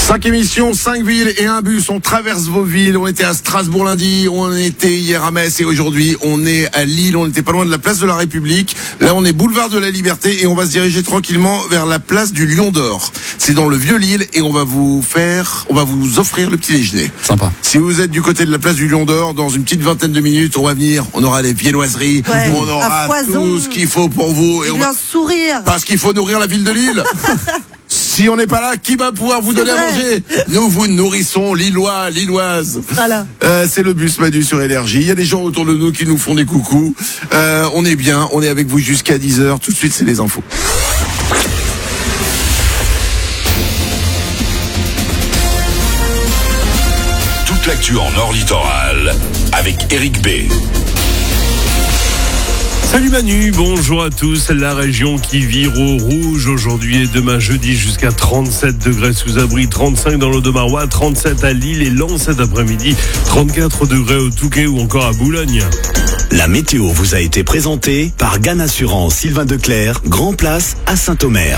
5 émissions, 5 villes et un bus. On traverse vos villes. On était à Strasbourg lundi, on était hier à Metz et aujourd'hui on est à Lille. On n'était pas loin de la place de la République. Là on est boulevard de la Liberté et on va se diriger tranquillement vers la place du Lion d'Or. C'est dans le vieux Lille et on va vous offrir le petit déjeuner. Sympa. Si vous êtes du côté de la place du Lion d'Or, dans une petite vingtaine de minutes, on va venir. On aura les viennoiseries, on aura tout ce qu'il faut pour vous et on va sourire. Parce qu'il faut nourrir la ville de Lille. Si on n'est pas là, qui va pouvoir vous donner à manger? Nous vous nourrissons, Lillois, Lilloises. Voilà. C'est le bus Manu sur Énergie. Il y a des gens autour de nous qui nous font des coucous. On est bien, on est avec vous jusqu'à 10h. Tout de suite, c'est les infos. Toute l'actu en Nord Littoral avec Eric B. Salut Manu, bonjour à tous. La région qui vire au rouge aujourd'hui et demain jeudi jusqu'à 37 degrés sous abri, 35 dans l'Aude-Marois, 37 à Lille et Lens cet après-midi, 34 degrés au Touquet ou encore à Boulogne. La météo vous a été présentée par Gann Assurance Sylvain Declercq, Grand Place à Saint-Omer.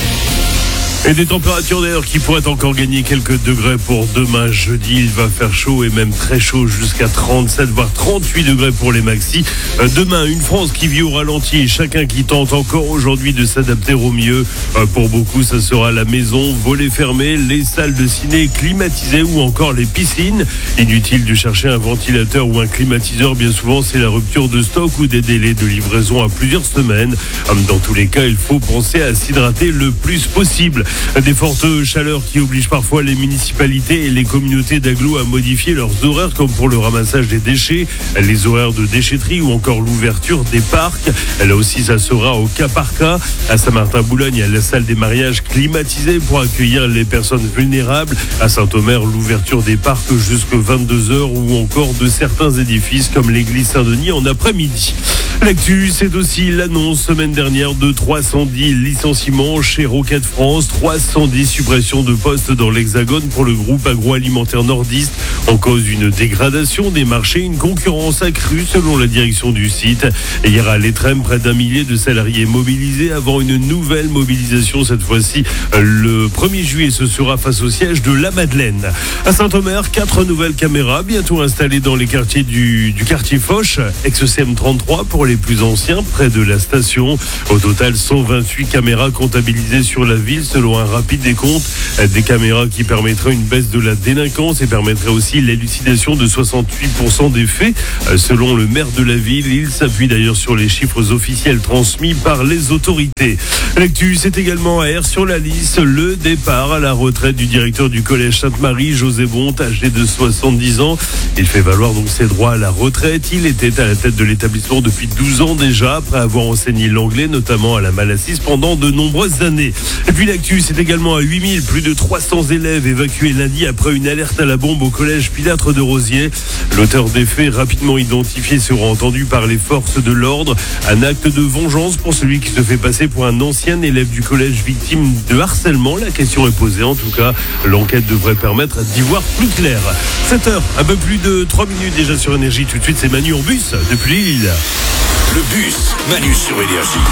Et des températures d'ailleurs qui pourraient encore gagner quelques degrés pour demain jeudi. Il va faire chaud et même très chaud jusqu'à 37 voire 38 degrés pour les maxis. Demain, une France qui vit au ralenti et chacun qui tente encore aujourd'hui de s'adapter au mieux. Pour beaucoup, ça sera la maison, volets fermés, les salles de ciné climatisées ou encore les piscines. Inutile de chercher un ventilateur ou un climatiseur. Bien souvent, c'est la rupture de stock ou des délais de livraison à plusieurs semaines. Dans tous les cas, il faut penser à s'hydrater le plus possible. Des fortes chaleurs qui obligent parfois les municipalités et les communautés d'agglo à modifier leurs horaires, comme pour le ramassage des déchets, les horaires de déchetterie ou encore l'ouverture des parcs. Là aussi, ça sera au cas par cas. À Saint-Martin-Boulogne, il y a la salle des mariages climatisée pour accueillir les personnes vulnérables. À Saint-Omer, l'ouverture des parcs jusqu'à 22h ou encore de certains édifices comme l'église Saint-Denis en après-midi. L'actu, c'est aussi l'annonce semaine dernière de 310 licenciements chez Roquette France, 310 suppressions de postes dans l'Hexagone pour le groupe agroalimentaire nordiste en cause d'une dégradation des marchés, une concurrence accrue selon la direction du site. Et hier à l'Étrême, près d'1 millier de salariés mobilisés avant une nouvelle mobilisation cette fois-ci le 1er juillet. Ce sera face au siège de la Madeleine. À Saint-Omer, 4 nouvelles caméras bientôt installées dans les quartiers du quartier Foch, ex-CM 33 pour les plus anciens, près de la station. Au total, 128 caméras comptabilisées sur la ville selon un rapide décompte. Des caméras qui permettraient une baisse de la délinquance et permettraient aussi l'élucidation de 68% des faits. Selon le maire de la ville, il s'appuie d'ailleurs sur les chiffres officiels transmis par les autorités. L'actu, c'est également à Aire-sur-la-Lys, le départ à la retraite du directeur du collège Sainte-Marie, José Bonte, âgé de 70 ans. Il fait valoir donc ses droits à la retraite. Il était à la tête de l'établissement depuis 12 ans déjà, après avoir enseigné l'anglais, notamment à la Malassis, pendant de nombreuses années. Et puis l'actu, c'est également à 8000, plus de 300 élèves évacués lundi après une alerte à la bombe au collège Pilâtre de Rosiers. L'auteur des faits, rapidement identifié, sera entendu par les forces de l'ordre. Un acte de vengeance pour celui qui se fait passer pour un ancien élève du collège victime de harcèlement. La question est posée. En tout cas, l'enquête devrait permettre d'y voir plus clair. 7h, un peu plus de 3 minutes déjà sur Énergie. Tout de suite, c'est Manu en bus depuis Lille. Le bus Manu sur Énergie.